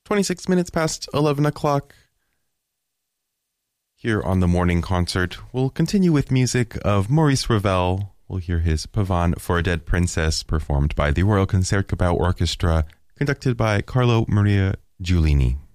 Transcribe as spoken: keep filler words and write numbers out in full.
twenty-six minutes past eleven o'clock. Here on the morning concert, we'll continue with music of Maurice Ravel. We'll hear his Pavane for a Dead Princess, performed by the Royal Concertgebouw Orchestra, conducted by Carlo Maria Giulini.